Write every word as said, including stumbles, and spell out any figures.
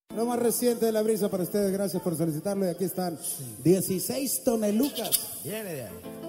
Lo más reciente de la brisa para ustedes, gracias por solicitarlo. Y aquí están dieciséis tonelucas. Viene de ahí.